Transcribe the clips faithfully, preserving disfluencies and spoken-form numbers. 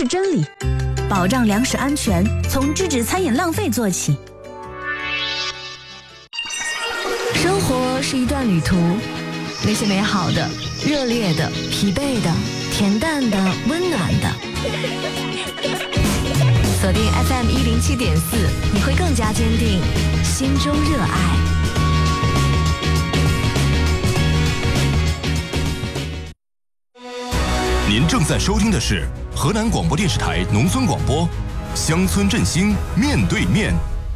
是真理。保障粮食安全，从制止餐饮浪费做起。生活是一段旅途，那些美好的、热烈的、疲惫的、恬淡的、温暖的。锁定 F M 一零七点四，你会更加坚定心中热爱。 您正在收听的是河南广播电视台农村广播，乡村振兴面对面。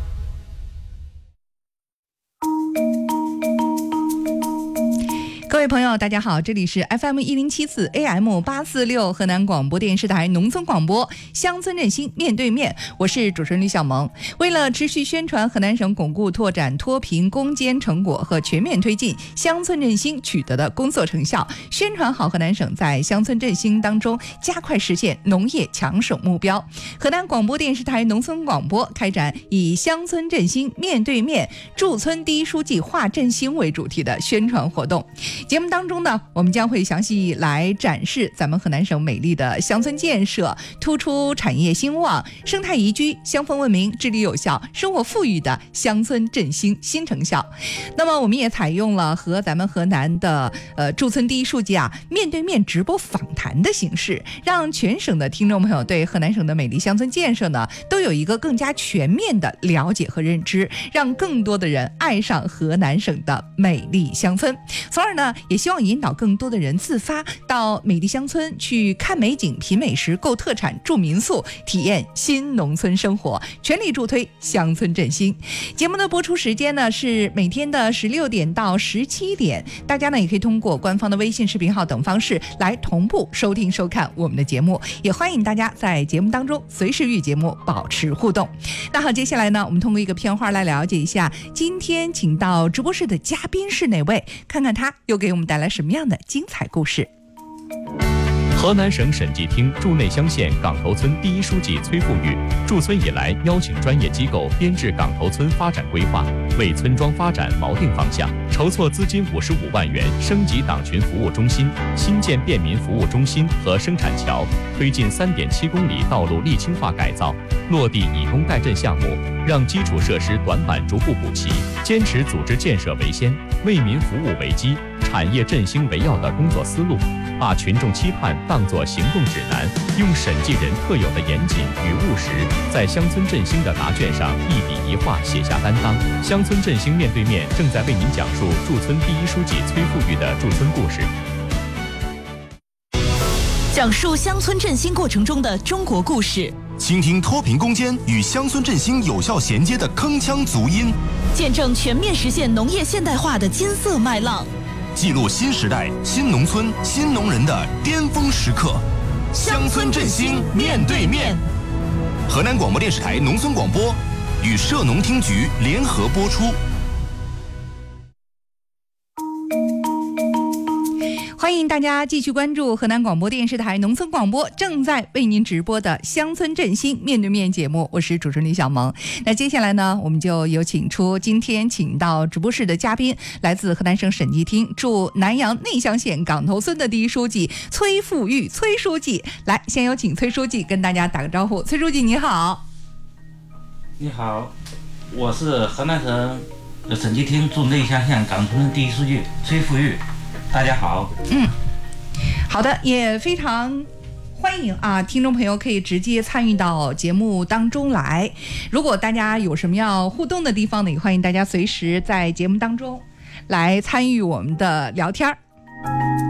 各位朋友大家好，这里是 F M 一零七四 A M 八四六河南广播电视台农村广播乡村振兴面对面，我是主持人李小萌。为了持续宣传河南省巩固拓展脱贫攻坚成果和全面推进乡村振兴取得的工作成效，宣传好河南省在乡村振兴当中加快实现农业强省目标，河南广播电视台农村广播开展以乡村振兴面对面驻村第一书记话振兴为主题的宣传活动。节目当中呢，我们将会详细来展示咱们河南省美丽的乡村建设，突出产业兴旺、生态宜居、乡风文明、治理有效、生活富裕的乡村振兴新成效。那么我们也采用了和咱们河南的呃驻村第一书记啊面对面直播访谈的形式，让全省的听众朋友对河南省的美丽乡村建设呢都有一个更加全面的了解和认知，让更多的人爱上河南省的美丽乡村，从而呢也希望引导更多的人自发到美丽乡村去看美景、品美食、购特产、住民宿，体验新农村生活，全力助推乡村振兴。节目的播出时间呢是每天的十六点到十七点，大家呢也可以通过官方的微信视频号等方式来同步收听收看我们的节目，也欢迎大家在节目当中随时与节目保持互动。那好，接下来呢我们通过一个片花来了解一下今天请到直播室的嘉宾是哪位，看看他又给我们带来什么样的精彩故事。 河南省审计厅驻内乡县岗头村第一书记崔富裕驻村以来，邀请专业机构编制岗头村发展规划，为村庄发展锚定方向，筹措资金五十五万元，升级党群服务中心，新建便民服务中心和生产桥，推进三点七公里道路沥青化改造，落地以工代赈项目，让基础设施短板逐步补齐，坚持组织建设为先、为民服务为基、产业振兴为要的工作思路，把群众期盼当作行动指南，用审计人特有的严谨与务实，在乡村振兴的答卷上一笔一画写下担当。乡村振兴面对面正在为您讲述驻村第一书记崔富裕的驻村故事， 讲述乡村振兴过程中的中国故事， 倾听脱贫攻坚与乡村振兴有效衔接的铿锵足音， 见证全面实现农业现代化的金色麦浪， 记录新时代新农村新农人的巅峰时刻。乡村振兴面对面，河南广播电视台农村广播与社农厅局联合播出。 欢迎大家继续关注河南广播电视台农村广播正在为您直播的乡村振兴面对面节目，我是主持人李小萌。那接下来呢，我们就有请出今天请到直播室的嘉宾，来自河南省审计厅驻南阳内乡县岗头村的第一书记崔富裕崔书记。来，先有请崔书记跟大家打个招呼。崔书记你好。 你好，我是河南省审计厅驻内乡县岗头村第一书记崔富裕。大家好。 嗯，好的，也非常欢迎啊，听众朋友可以直接参与到节目当中来。如果大家有什么要互动的地方呢，也欢迎大家随时在节目当中来参与我们的聊天。